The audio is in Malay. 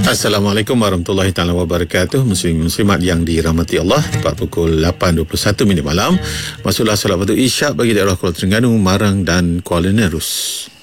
Assalamualaikum warahmatullahi taala wabarakatuh. Muslim-muslimat yang dirahmati Allah. Tepat pukul 8.21 malam. Masuklah solat waktu Isyak bagi daerah Kuala Terengganu, Marang dan Kuala Nerus.